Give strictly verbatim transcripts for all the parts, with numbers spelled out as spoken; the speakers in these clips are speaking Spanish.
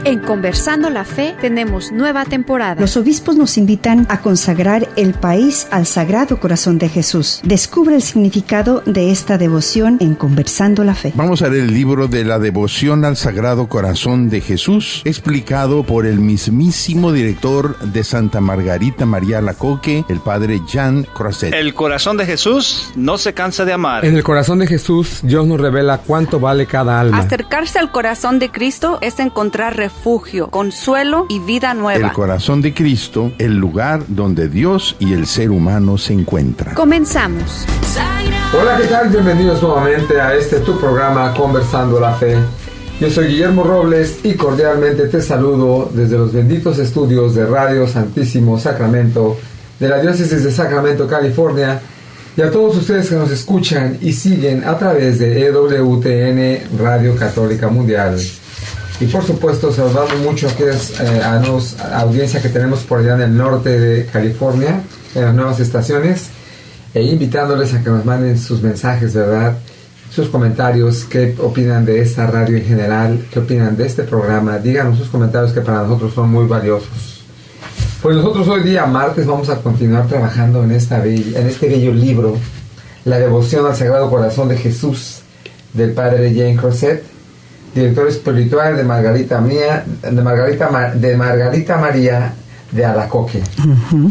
En Conversando la Fe tenemos nueva temporada. Los obispos nos invitan a consagrar el país al Sagrado Corazón de Jesús. Descubre el significado de esta devoción en Conversando la Fe. Vamos a leer el libro de la devoción al Sagrado Corazón de Jesús, explicado por el mismísimo director de Santa Margarita María Alacoque, el padre Jean Croiset. El corazón de Jesús no se cansa de amar. En el corazón de Jesús, Dios nos revela cuánto vale cada alma. Acercarse al corazón de Cristo es encontrar refugio, consuelo y vida nueva. El corazón de Cristo, el lugar donde Dios y el ser humano se encuentran. Comenzamos. Hola, ¿qué tal? Bienvenidos nuevamente a este tu programa Conversando la Fe. Yo soy Guillermo Robles y cordialmente te saludo desde los benditos estudios de Radio Santísimo Sacramento de la Diócesis de Sacramento, California, y a todos ustedes que nos escuchan y siguen a través de E W T N Radio Católica Mundial. Y por supuesto saludando mucho a, que es, eh, a nos a audiencia que tenemos por allá en el norte de California, en las nuevas estaciones, e invitándoles a que nos manden sus mensajes, ¿verdad? Sus comentarios, qué opinan de esta radio en general, qué opinan de este programa. Díganos sus comentarios que para nosotros son muy valiosos. Pues nosotros hoy día, martes, vamos a continuar trabajando en, esta be- en este bello libro, La devoción al Sagrado Corazón de Jesús, del padre Jean Croiset, director espiritual de Margarita María, de Margarita, de Margarita María de Alacoque. Uh-huh.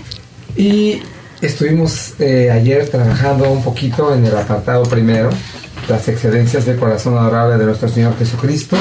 Y estuvimos eh, ayer trabajando un poquito en el apartado primero, las excedencias del corazón adorable de nuestro Señor Jesucristo.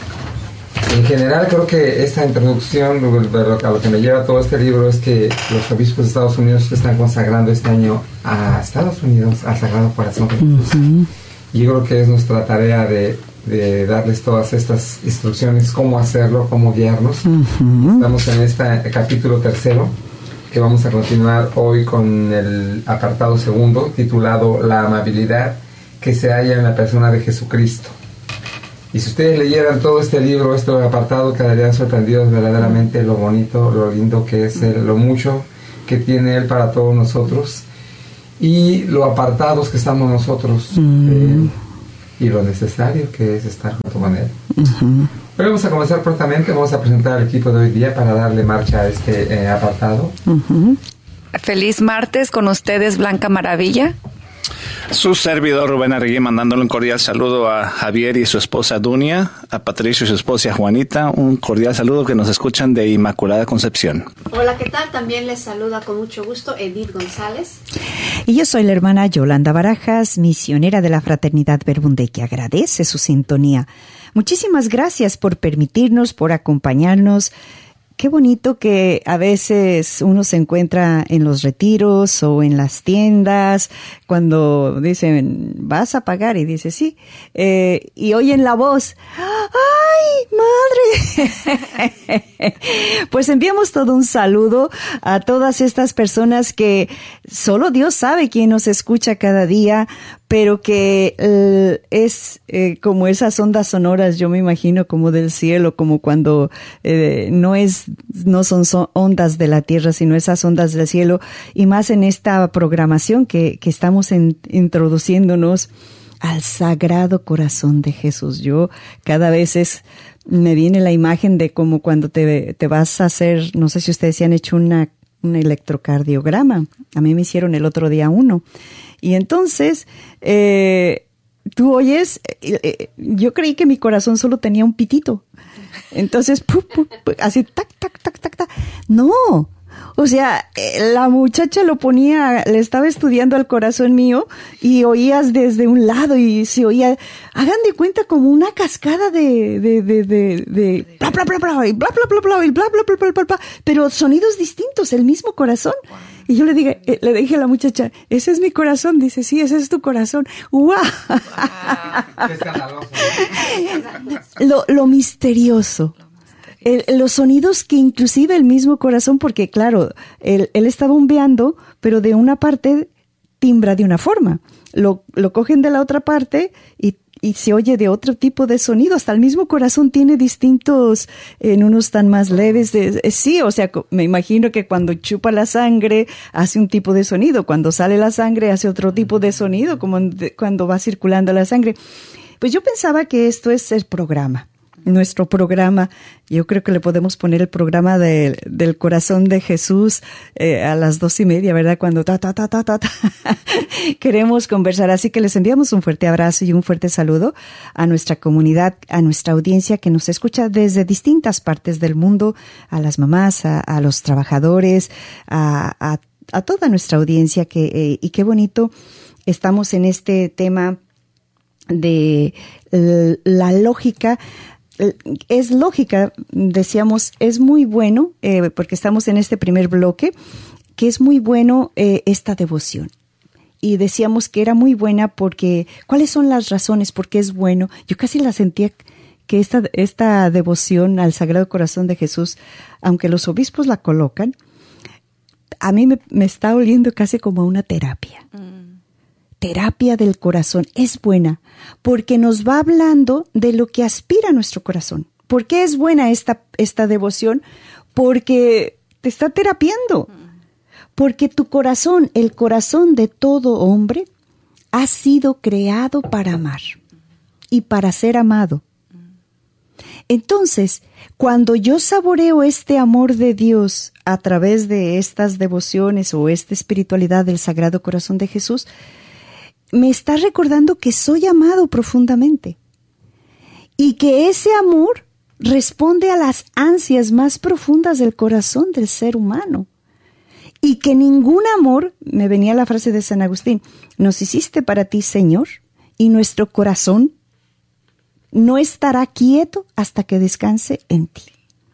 En general creo que esta introducción, a lo que me lleva todo este libro, es que los obispos de Estados Unidos están consagrando este año a Estados Unidos al Sagrado Corazón de Jesús. Uh-huh. Y yo creo que es nuestra tarea de de darles todas estas instrucciones, cómo hacerlo, cómo guiarnos. Uh-huh. Estamos en este capítulo tercero, que vamos a continuar hoy con el apartado segundo, titulado La amabilidad que se halla en la persona de Jesucristo. Y si ustedes leyeran todo este libro, este apartado, quedarían sorprendidos verdaderamente lo bonito, lo lindo que es Él, lo mucho que tiene Él para todos nosotros, y lo apartados que estamos nosotros. Uh-huh. eh, y lo necesario que es estar junto con Él. Uh-huh. Pero vamos a comenzar prontamente, vamos a presentar al equipo de hoy día para darle marcha a este eh, apartado. Uh-huh. Feliz martes con ustedes, Blanca Maravilla. Su servidor Rubén Arregui, mandándole un cordial saludo a Javier y su esposa Dunia, a Patricio y su esposa Juanita, un cordial saludo que nos escuchan de Inmaculada Concepción. Hola, ¿qué tal? También les saluda con mucho gusto Edith González. Y yo soy la hermana Yolanda Barajas, misionera de la Fraternidad Verbunde, que agradece su sintonía. Muchísimas gracias por permitirnos, por acompañarnos. Qué bonito que a veces uno se encuentra en los retiros o en las tiendas cuando dicen, vas a pagar, y dice, sí, eh, y oyen la voz, ¡ay, madre! Pues enviamos todo un saludo a todas estas personas que solo Dios sabe quién nos escucha cada día, pero que eh, es eh, como esas ondas sonoras, yo me imagino, como del cielo, como cuando eh, no es no son, son ondas de la tierra, sino esas ondas del cielo, y más en esta programación que, que estamos en, introduciéndonos al Sagrado Corazón de Jesús. Yo cada vez es, me viene la imagen de como cuando te, te vas a hacer, no sé si ustedes se han hecho una, un electrocardiograma. A mí me hicieron el otro día uno. Y entonces, eh, tú oyes, eh, eh, yo creí que mi corazón solo tenía un pitito. Entonces, pu, pu, pu, así, tac, tac, tac, tac, tac. No, o sea, eh, la muchacha lo ponía, le estaba estudiando al corazón mío y oías desde un lado y se oía, hagan de cuenta como una cascada de, de, de, de, de, bla, bla, bla, bla, y bla, bla, bla, bla, y bla, bla, bla, bla, bla, bla, pero sonidos distintos, el mismo corazón. Y yo le dije, eh, le dije a la muchacha, ese es mi corazón. Dice, sí, ese es tu corazón. ¡Guau! Ah, qué escandaloso. Lo, lo misterioso. El, los sonidos que inclusive el mismo corazón, porque claro, él, él está bombeando, pero de una parte timbra de una forma. Lo, lo cogen de la otra parte y y se oye de otro tipo de sonido. Hasta el mismo corazón tiene distintos, en unos están más leves. De, eh, sí, o sea, me imagino que cuando chupa la sangre hace un tipo de sonido, cuando sale la sangre hace otro tipo de sonido, como de, cuando va circulando la sangre. Pues yo pensaba que esto es el programa. nuestro programa. Yo creo que le podemos poner el programa de, del corazón de Jesús eh, a las dos y media, ¿verdad? Cuando ta, ta, ta, ta, ta, ta. queremos conversar. Así que les enviamos un fuerte abrazo y un fuerte saludo a nuestra comunidad, a nuestra audiencia que nos escucha desde distintas partes del mundo, a las mamás, a, a los trabajadores, a, a, a toda nuestra audiencia. Que, eh, y qué bonito estamos en este tema de eh, la lógica. Es lógica, decíamos, es muy bueno, eh, porque estamos en este primer bloque, que es muy bueno eh, esta devoción. Y decíamos que era muy buena porque, ¿cuáles son las razones por qué es bueno? Yo casi la sentía que esta, esta devoción al Sagrado Corazón de Jesús, aunque los obispos la colocan, a mí me, me está oliendo casi como una terapia. Mm. Terapia del corazón. Es buena porque nos va hablando de lo que aspira nuestro corazón. ¿Por qué es buena esta, esta devoción? Porque te está terapiando. Porque tu corazón, el corazón de todo hombre, ha sido creado para amar y para ser amado. Entonces, cuando yo saboreo este amor de Dios a través de estas devociones o esta espiritualidad del Sagrado Corazón de Jesús, me está recordando que soy amado profundamente y que ese amor responde a las ansias más profundas del corazón del ser humano y que ningún amor, me venía la frase de San Agustín, nos hiciste para ti, Señor, y nuestro corazón no estará quieto hasta que descanse en ti.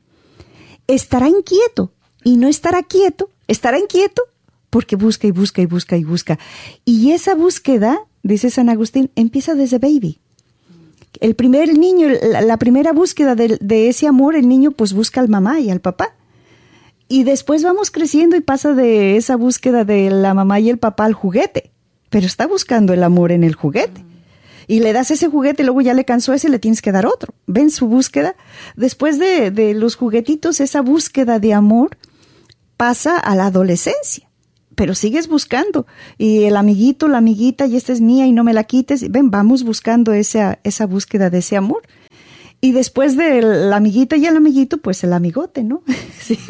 Estará inquieto y no estará quieto, estará inquieto porque busca y busca y busca y busca. Y esa búsqueda, dice San Agustín, empieza desde baby. El primer niño, la, la primera búsqueda de, de ese amor, el niño pues busca al mamá y al papá. Y después vamos creciendo y pasa de esa búsqueda de la mamá y el papá al juguete. Pero está buscando el amor en el juguete. Y le das ese juguete y luego ya le cansó ese, le tienes que dar otro. ¿Ven su búsqueda? Después de, de los juguetitos, esa búsqueda de amor pasa a la adolescencia. Pero sigues buscando, y el amiguito, la amiguita, y esta es mía y no me la quites. Ven, vamos buscando esa, esa búsqueda de ese amor. Y después de la amiguita y el amiguito, pues el amigote, ¿no? Sí.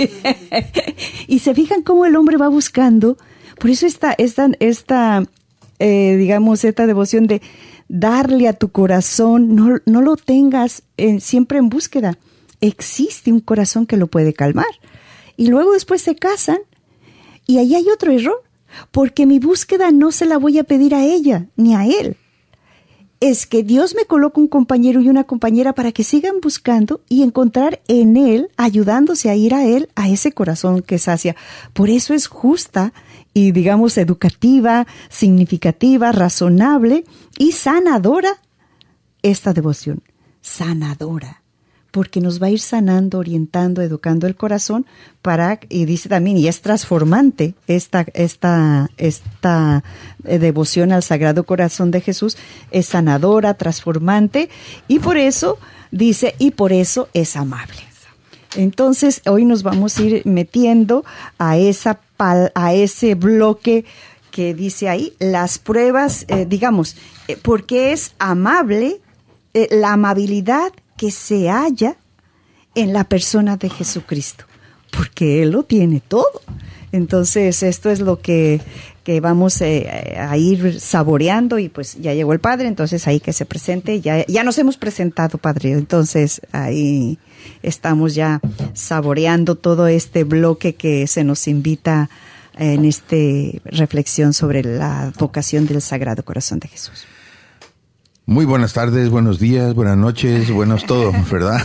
Y se fijan cómo el hombre va buscando. Por eso esta, esta, esta eh, digamos, esta devoción de darle a tu corazón, no, no lo tengas eh, siempre en búsqueda. Existe un corazón que lo puede calmar. Y luego después se casan. Y ahí hay otro error, porque mi búsqueda no se la voy a pedir a ella ni a él. Es que Dios me coloca un compañero y una compañera para que sigan buscando y encontrar en él, ayudándose a ir a él, a ese corazón que sacia. Por eso es justa y, digamos, educativa, significativa, razonable y sanadora esta devoción. Sanadora. Porque nos va a ir sanando, orientando, educando el corazón para, y dice también, y es transformante esta, esta, esta devoción al Sagrado Corazón de Jesús, es sanadora, transformante, y por eso, dice, y por eso es amable. Entonces, hoy nos vamos a ir metiendo a esa, a ese bloque que dice ahí, las pruebas, eh, digamos, eh, porque es amable, eh, la amabilidad que se halla en la persona de Jesucristo, porque Él lo tiene todo. Entonces, esto es lo que, que vamos eh, a ir saboreando, y pues ya llegó el Padre, entonces ahí que se presente, ya, ya nos hemos presentado, Padre, entonces ahí estamos ya saboreando todo este bloque que se nos invita en esta reflexión sobre la vocación del Sagrado Corazón de Jesús. Muy buenas tardes, buenos días, buenas noches, buenos todo, ¿verdad?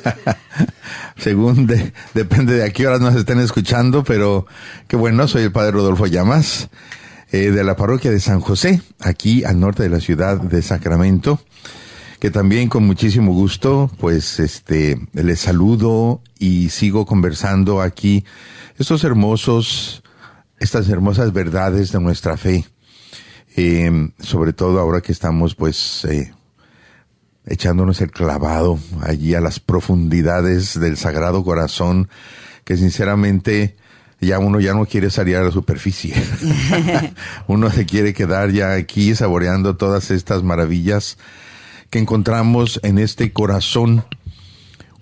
Según de, depende de a qué horas nos estén escuchando, pero qué bueno, soy el Padre Rodolfo Llamas, eh, de la parroquia de San José, aquí al norte de la ciudad de Sacramento, que también con muchísimo gusto, pues, este, les saludo y sigo conversando aquí estos hermosos, estas hermosas verdades de nuestra fe. Eh, sobre todo ahora que estamos pues eh, echándonos el clavado allí a las profundidades del Sagrado Corazón, que sinceramente ya uno ya no quiere salir a la superficie. Uno se quiere quedar ya aquí saboreando todas estas maravillas que encontramos en este corazón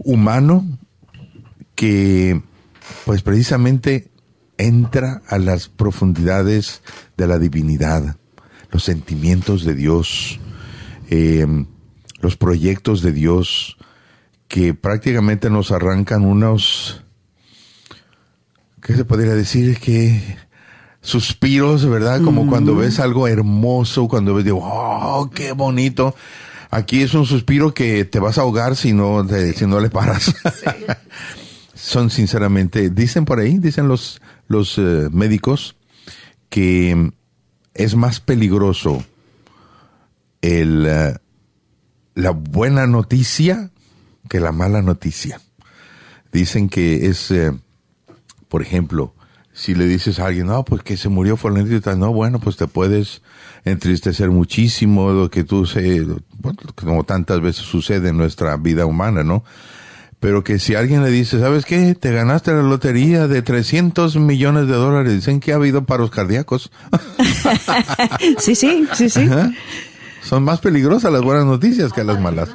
humano que pues precisamente entra a las profundidades de la divinidad, los sentimientos de Dios, eh, los proyectos de Dios, que prácticamente nos arrancan unos, ¿qué se podría decir? Que suspiros, ¿verdad? Como mm. cuando ves algo hermoso, cuando ves, digo, ¡oh, qué bonito! Aquí es un suspiro que te vas a ahogar si no, te, si no le paras. Sí. Son sinceramente, dicen por ahí, dicen los, los uh, médicos, que es más peligroso el, uh, la buena noticia que la mala noticia. Dicen que es, uh, por ejemplo, si le dices a alguien, no, pues que se murió fulanito y tal, no, bueno, pues te puedes entristecer muchísimo, lo que tú sé, bueno, como tantas veces sucede en nuestra vida humana, ¿no? Pero que si alguien le dice, ¿sabes qué? Te ganaste la lotería de trescientos millones de dólares, dicen que ha habido paros cardíacos. Sí, sí, sí, sí. Ajá. Son más peligrosas las buenas noticias que las malas.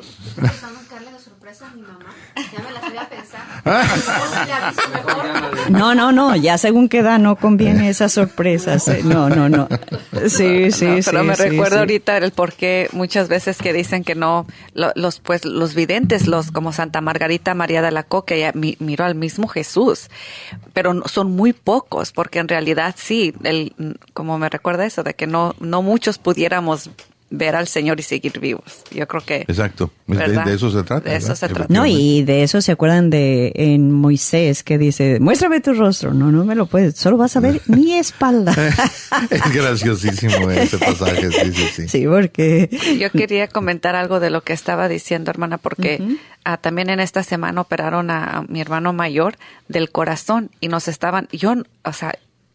No, no, no, ya según qué edad no conviene esas sorpresas. No, no, no. Sí, sí, no, sí. Pero me sí, recuerdo sí. ahorita el por qué muchas veces que dicen que no, lo, los pues los videntes, los como Santa Margarita María de Alacoque, ella mi, miró al mismo Jesús, pero no, son muy pocos, porque en realidad sí, el, como me recuerda eso, de que no, no muchos pudiéramos ver al Señor y seguir vivos. Yo creo que... Exacto. De, de eso se trata. De eso ¿verdad? se trata. No, y de eso se acuerdan de en Moisés, que dice, muéstrame tu rostro. No, no me lo puedes, solo vas a ver mi espalda. Es graciosísimo ese pasaje, sí, sí, sí. Sí, porque... Yo quería comentar algo de lo que estaba diciendo, hermana, porque uh-huh. ah, también en esta semana operaron a, a mi hermano mayor del corazón y nos estaban... Yo, o sea,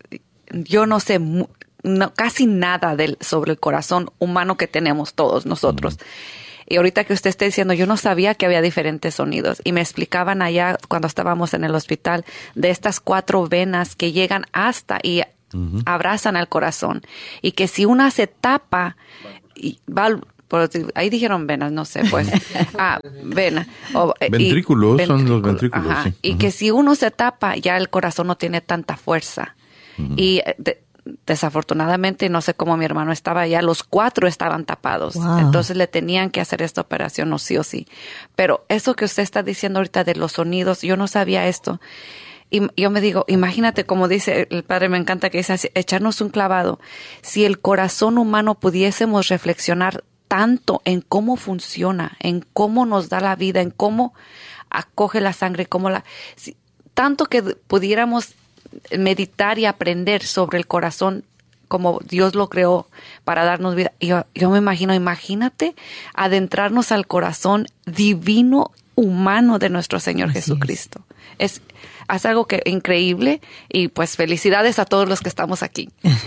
yo no sé... Mu- No, casi nada del, sobre el corazón humano que tenemos todos nosotros. Mm. Y ahorita que usted está diciendo, yo no sabía que había diferentes sonidos. Y me explicaban allá cuando estábamos en el hospital de estas cuatro venas que llegan hasta y uh-huh. abrazan al corazón. Y que si una se tapa, y va, por, ahí dijeron venas, no sé, pues. ah, vena. O, ventrículos, y, son los ventrículos. Ajá, sí. Y uh-huh. que si uno se tapa, ya el corazón no tiene tanta fuerza. Uh-huh. Y de, desafortunadamente, no sé cómo mi hermano estaba allá, los cuatro estaban tapados. Wow. Entonces le tenían que hacer esta operación, no sí o sí. Pero eso que usted está diciendo ahorita de los sonidos, yo no sabía esto. Y yo me digo, imagínate, como dice el padre, me encanta que dice, echarnos un clavado. Si el corazón humano pudiésemos reflexionar tanto en cómo funciona, en cómo nos da la vida, en cómo acoge la sangre, cómo la... Si, tanto que pudiéramos meditar y aprender sobre el corazón como Dios lo creó para darnos vida. Yo, yo me imagino, imagínate adentrarnos al corazón divino humano de nuestro Señor Así Jesucristo. Es. es es algo que increíble y pues felicidades a todos los que estamos aquí.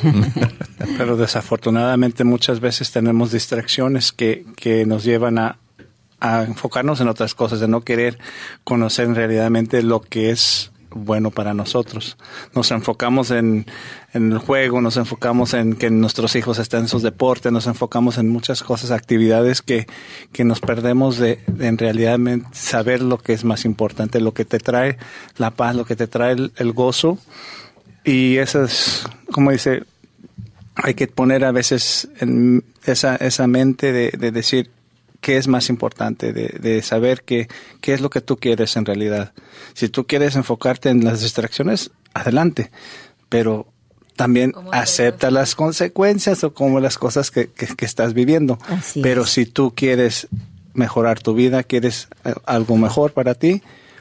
Pero desafortunadamente muchas veces tenemos distracciones que, que nos llevan a, a enfocarnos en otras cosas, de no querer conocer realmente lo que es bueno para nosotros. Nos enfocamos en, en el juego, nos enfocamos en que nuestros hijos estén en sus deportes, nos enfocamos en muchas cosas, actividades que, que nos perdemos de, de en realidad saber lo que es más importante, lo que te trae la paz, lo que te trae el, el gozo. Y eso es, como dice, hay que poner a veces en esa, esa mente de, de decir, ¿qué es más importante? De, de saber qué, qué es lo que tú quieres en realidad. Si tú quieres enfocarte en las distracciones, adelante. Pero también acepta las consecuencias o como las cosas que, que, que estás viviendo. Así Pero es. Si tú quieres mejorar tu vida, quieres algo mejor para ti,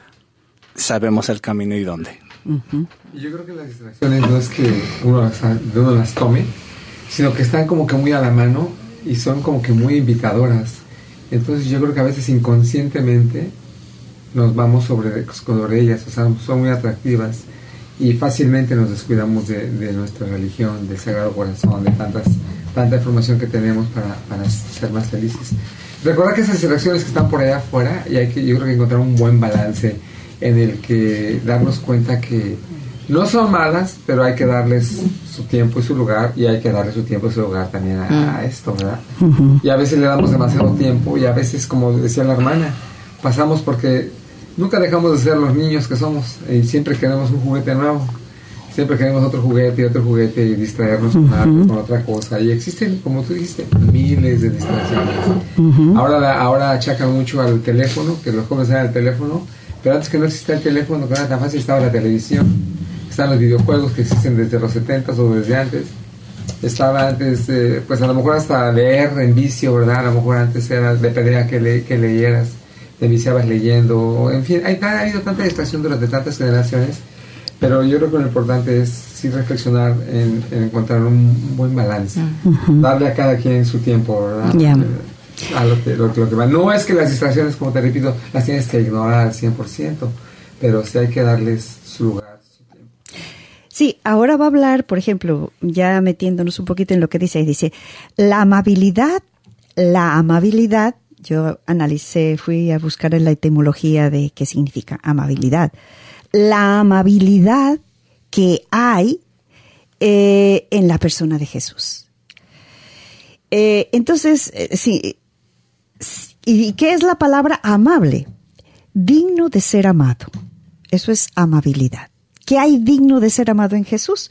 sabemos el camino y dónde. Uh-huh. Yo creo que las distracciones no es que uno las, uno las tome, sino que están como que muy a la mano y son como que muy invitadoras. Entonces yo creo que a veces inconscientemente nos vamos sobre, sobre ellas, o sea, son muy atractivas y fácilmente nos descuidamos de, de nuestra religión, del Sagrado Corazón, de tantas, tanta información que tenemos para, para ser más felices. Recuerda que esas distracciones que están por allá afuera, y hay que, yo creo que encontrar un buen balance en el que darnos cuenta que no son malas, pero hay que darles su tiempo y su lugar, y hay que darle su tiempo y su lugar también a, a esto, ¿verdad? Uh-huh. Y a veces le damos demasiado tiempo, y a veces, como decía la hermana, pasamos porque nunca dejamos de ser los niños que somos y siempre queremos un juguete nuevo. Siempre queremos otro juguete y otro juguete y distraernos con uh-huh. algo, con otra cosa. Y existen, como tú dijiste, miles de distracciones. Uh-huh. Ahora, ahora achacan mucho al teléfono, que los jóvenes eran el teléfono, pero antes que no existía el teléfono, que era tan fácil, estaba la televisión, están los videojuegos que existen desde los setentas o desde antes. Estaba antes, eh, pues a lo mejor hasta leer en vicio, ¿verdad? A lo mejor antes era, dependía que, le, que leyeras, te viciabas leyendo, en fin, hay, ha habido tanta distracción durante tantas generaciones. Pero yo creo que lo importante es sí reflexionar en, en encontrar un buen balance, uh-huh. darle a cada quien su tiempo, ¿verdad? Yeah. A lo que, lo, lo que va. No es que las distracciones, como te repito, las tienes que ignorar al cien por ciento, pero sí hay que darles su lugar, su tiempo. Sí, ahora va a hablar, por ejemplo, ya metiéndonos un poquito en lo que dice, dice, la amabilidad, la amabilidad, yo analicé, fui a buscar en la etimología de qué significa amabilidad. La amabilidad que hay eh, en la persona de Jesús. Eh, entonces, eh, sí, ¿y qué es la palabra amable? Digno de ser amado. Eso es amabilidad. ¿Qué hay digno de ser amado en Jesús?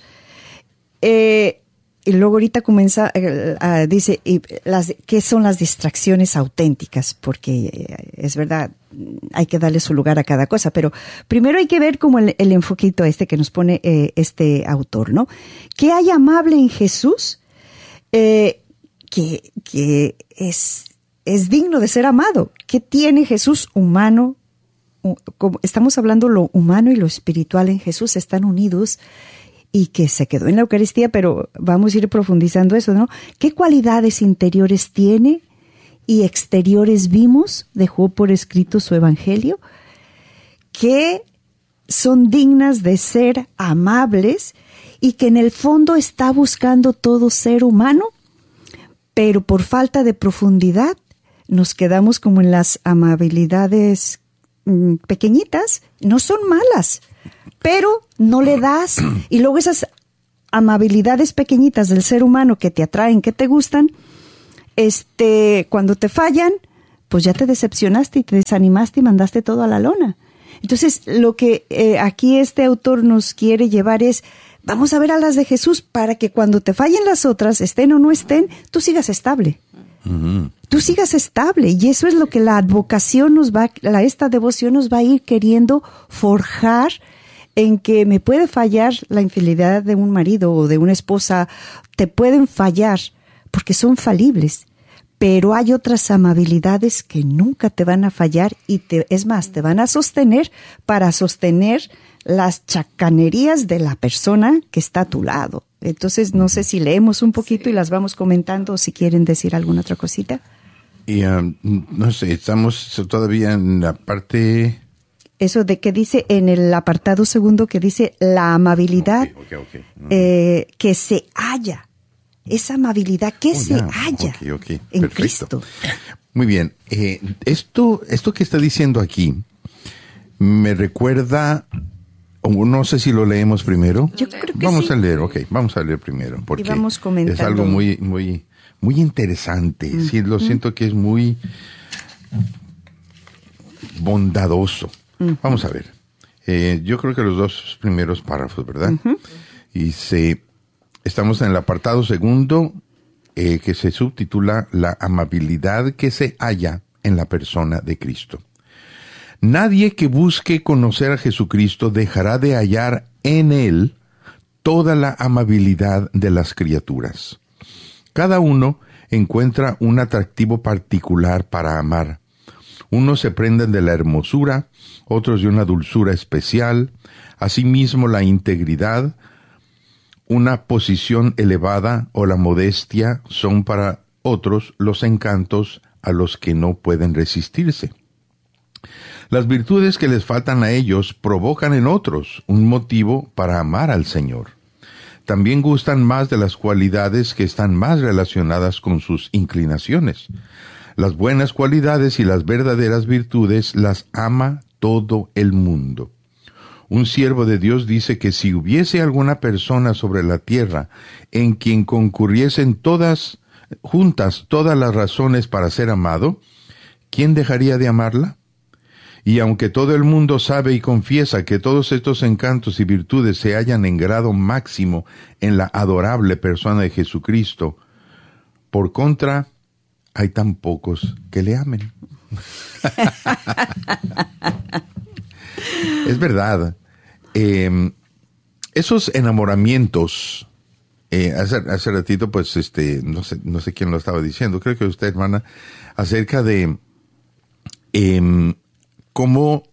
Eh, y luego ahorita comienza, eh, uh, dice, y las, ¿qué son las distracciones auténticas? Porque eh, es verdad, hay que darle su lugar a cada cosa, pero primero hay que ver como el, el enfoquito este que nos pone eh, este autor, ¿no? ¿Qué hay amable en Jesús eh, que, que es, es digno de ser amado? ¿Qué tiene Jesús humano? Como estamos hablando, lo humano y lo espiritual en Jesús están unidos y que se quedó en la Eucaristía, pero vamos a ir profundizando eso, ¿no? ¿Qué cualidades interiores tiene y exteriores vimos? Dejó por escrito su evangelio, que son dignas de ser amables y que en el fondo está buscando todo ser humano, pero por falta de profundidad nos quedamos como en las amabilidades mmm, pequeñitas. No son malas, pero no le das, y luego esas amabilidades pequeñitas del ser humano que te atraen, que te gustan, este, cuando te fallan, pues ya te decepcionaste y te desanimaste y mandaste todo a la lona. Entonces, lo que eh, aquí este autor nos quiere llevar es, vamos a ver a las de Jesús para que cuando te fallen las otras, estén o no estén, tú sigas estable. Uh-huh. Tú sigas estable, y eso es lo que la advocación nos va, la, esta devoción nos va a ir queriendo forjar, en que me puede fallar la infidelidad de un marido o de una esposa, te pueden fallar porque son falibles, pero hay otras amabilidades que nunca te van a fallar y te, es más, te van a sostener para sostener las chacanerías de la persona que está a tu lado. Entonces, no sé si leemos un poquito sí. y las vamos comentando o si quieren decir alguna otra cosita. Y um, no sé, estamos todavía en la parte... Eso de que dice en el apartado segundo que dice la amabilidad okay, okay, okay. Uh-huh. Eh, que se halla. Esa amabilidad que oh, se yeah. halla okay, okay. en Perfecto. Cristo. Muy bien. Eh, esto, esto que está diciendo aquí me recuerda, no sé si lo leemos primero. Yo creo que vamos sí. a leer, ok, vamos a leer primero porque y vamos comentando. Es algo muy, muy, muy interesante. Mm-hmm. Sí, lo siento que es muy bondadoso. Mm-hmm. Vamos a ver. Eh, yo creo que los dos primeros párrafos, ¿verdad? Mm-hmm. Y se, estamos en el apartado segundo, eh, que se subtitula La amabilidad que se halla en la persona de Cristo. Nadie que busque conocer a Jesucristo dejará de hallar en Él toda la amabilidad de las criaturas. Cada uno encuentra un atractivo particular para amar. Unos se prenden de la hermosura, otros de una dulzura especial, asimismo la integridad, una posición elevada o la modestia son para otros los encantos a los que no pueden resistirse. Las virtudes que les faltan a ellos provocan en otros un motivo para amar al Señor. También gustan más de las cualidades que están más relacionadas con sus inclinaciones. Las buenas cualidades y las verdaderas virtudes las ama todo el mundo. Un siervo de Dios dice que si hubiese alguna persona sobre la tierra en quien concurriesen todas, juntas todas las razones para ser amado, ¿quién dejaría de amarla? Y aunque todo el mundo sabe y confiesa que todos estos encantos y virtudes se hallan en grado máximo en la adorable persona de Jesucristo, por contra, hay tan pocos que le amen. Es verdad. Eh, esos enamoramientos, eh, hace, hace ratito, pues, este, no sé, no sé quién lo estaba diciendo, creo que usted, hermana, acerca de eh, cómo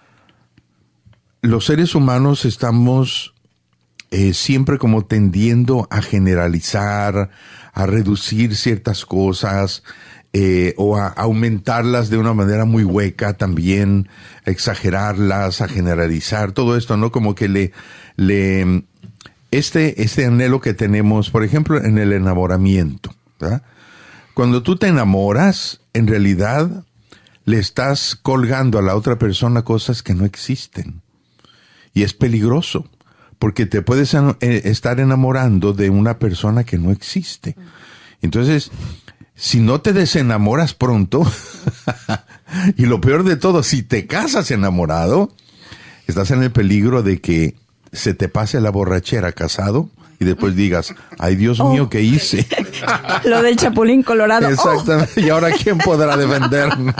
los seres humanos estamos eh, siempre como tendiendo a generalizar, a reducir ciertas cosas, eh, o a aumentarlas de una manera muy hueca también, a exagerarlas, a generalizar, todo esto, ¿no? Como que le, le, este, este anhelo que tenemos, por ejemplo, en el enamoramiento, ¿verdad? Cuando tú te enamoras, en realidad le estás colgando a la otra persona cosas que no existen. Y es peligroso, porque te puedes en, eh, estar enamorando de una persona que no existe. Entonces, si no te desenamoras pronto, y lo peor de todo, si te casas enamorado, estás en el peligro de que se te pase la borrachera casado y después digas, ay Dios mío, oh. ¿qué hice? Lo del Chapulín Colorado. Exactamente. Oh. ¿Y ahora quién podrá defenderme?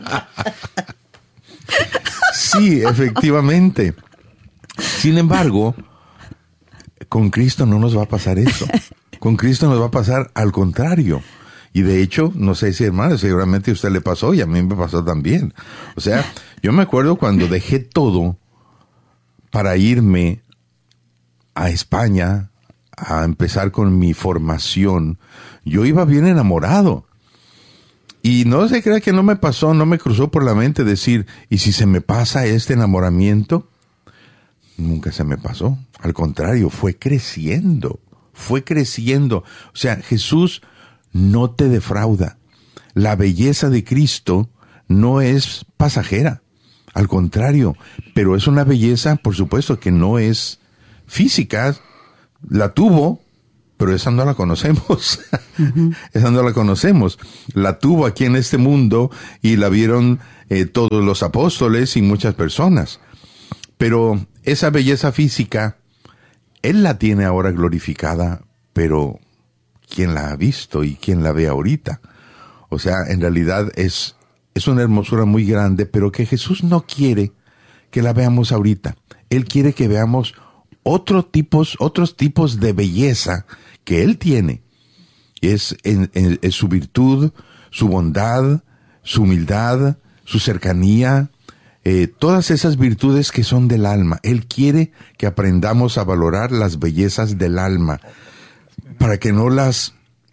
Sí, efectivamente. Sin embargo, con Cristo no nos va a pasar eso. Con Cristo nos va a pasar al contrario. Y de hecho, no sé si hermano, seguramente a usted le pasó y a mí me pasó también. O sea, yo me acuerdo cuando dejé todo para irme a España a empezar con mi formación. Yo iba bien enamorado. Y no se crea que no me pasó, no me cruzó por la mente decir, ¿y si se me pasa este enamoramiento? Nunca se me pasó. Al contrario, fue creciendo. Fue creciendo. O sea, Jesús no te defrauda. La belleza de Cristo no es pasajera. Al contrario, pero es una belleza, por supuesto, que no es física. La tuvo, pero esa no la conocemos. Uh-huh. Esa no la conocemos. La tuvo aquí en este mundo y la vieron eh, todos los apóstoles y muchas personas. Pero esa belleza física, Él la tiene ahora glorificada, pero ¿quién la ha visto y quién la ve ahorita? O sea, en realidad es, es una hermosura muy grande, pero que Jesús no quiere que la veamos ahorita. Él quiere que veamos otros tipos, otros tipos de belleza que Él tiene. Es, en, en, en su virtud, su bondad, su humildad, su cercanía, eh, todas esas virtudes que son del alma. Él quiere que aprendamos a valorar las bellezas del alma, para que no las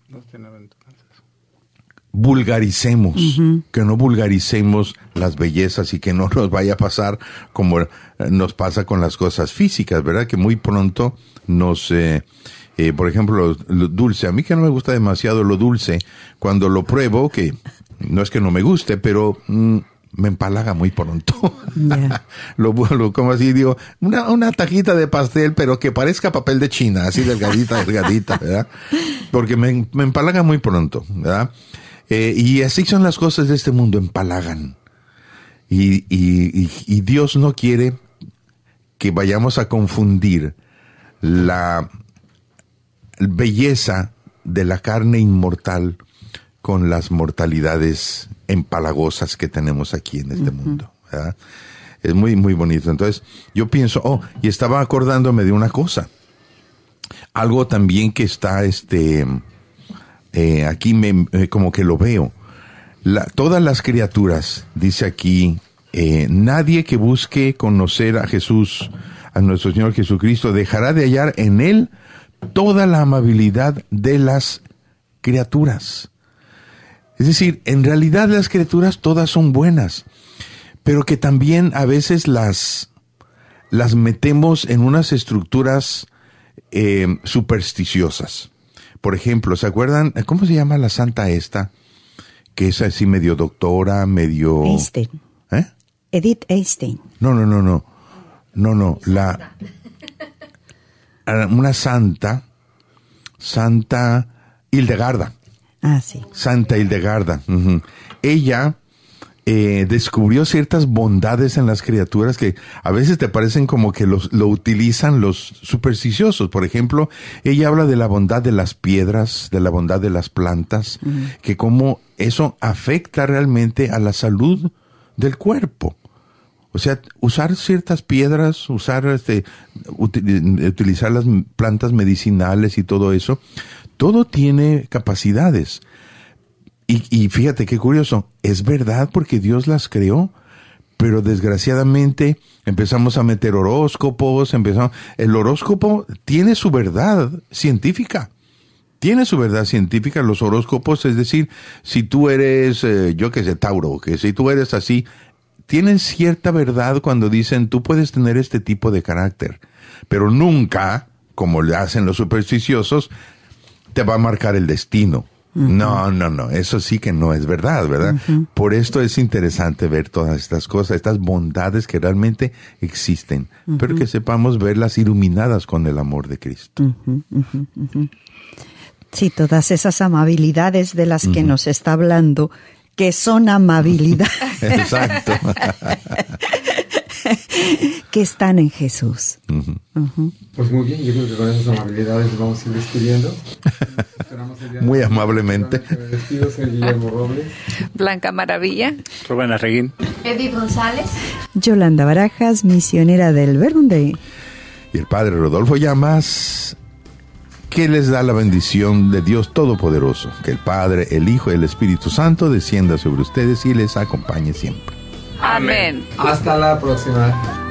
vulgaricemos, uh-huh. que no vulgaricemos las bellezas y que no nos vaya a pasar como nos pasa con las cosas físicas, ¿verdad? Que muy pronto nos, eh, eh, por ejemplo, lo, lo dulce, a mí que no me gusta demasiado lo dulce, cuando lo pruebo, que no es que no me guste, pero mm, me empalaga muy pronto. Yeah. lo, lo como así digo, una, una tajita de pastel, pero que parezca papel de China, así delgadita, delgadita, ¿verdad? Porque me, me empalaga muy pronto, ¿verdad? Eh, y así son las cosas de este mundo, empalagan. Y, y, y, y Dios no quiere que vayamos a confundir la belleza de la carne inmortal con las mortalidades empalagosas que tenemos aquí en este uh-huh. mundo, ¿verdad? Es muy, muy bonito. Entonces, yo pienso, oh, y estaba acordándome de una cosa. Algo también que está, este, eh, aquí me, eh, como que lo veo. La, todas las criaturas, dice aquí, eh, nadie que busque conocer a Jesús, a nuestro Señor Jesucristo, dejará de hallar en Él toda la amabilidad de las criaturas. Es decir, en realidad las criaturas todas son buenas, pero que también a veces las, las metemos en unas estructuras eh, supersticiosas. Por ejemplo, ¿se acuerdan? ¿Cómo se llama la santa esta? Que es así medio doctora, medio... Einstein. ¿Eh? Edith Einstein. No, no, no, no. No, no. La... Una santa, Santa Hildegarda. Ah, sí. Santa Hildegarda. Uh-huh. Ella eh, descubrió ciertas bondades en las criaturas que a veces te parecen como que los, lo utilizan los supersticiosos. Por ejemplo, ella habla de la bondad de las piedras, de la bondad de las plantas, uh-huh. que cómo eso afecta realmente a la salud del cuerpo. O sea, usar ciertas piedras, usar este, util, utilizar las plantas medicinales y todo eso, todo tiene capacidades. Y, y fíjate qué curioso, es verdad porque Dios las creó, pero desgraciadamente empezamos a meter horóscopos, empezamos, el horóscopo tiene su verdad científica, tiene su verdad científica, los horóscopos, es decir, si tú eres, eh, yo qué sé, Tauro, que si tú eres así, tienen cierta verdad cuando dicen tú puedes tener este tipo de carácter, pero nunca, como le hacen los supersticiosos, te va a marcar el destino. Uh-huh. No, no, no, eso sí que no es verdad, ¿verdad? Uh-huh. Por esto es interesante ver todas estas cosas, estas bondades que realmente existen, uh-huh. pero que sepamos verlas iluminadas con el amor de Cristo. Uh-huh, uh-huh, uh-huh. Sí, todas esas amabilidades de las uh-huh. que nos está hablando, que son amabilidades. Exacto. que están en Jesús. Uh-huh. Uh-huh. Pues muy bien, yo creo que con esas amabilidades nos vamos a ir despidiendo. Muy amablemente. Me despido, soy Guillermo Robles. Blanca Maravilla. Rubén Arreguín. Edith González. Yolanda Barajas, misionera del Verbum Dei. Y el Padre Rodolfo Llamas, que les da la bendición de Dios Todopoderoso, que el Padre, el Hijo y el Espíritu Santo descienda sobre ustedes y les acompañe siempre. Amén. Hasta la próxima.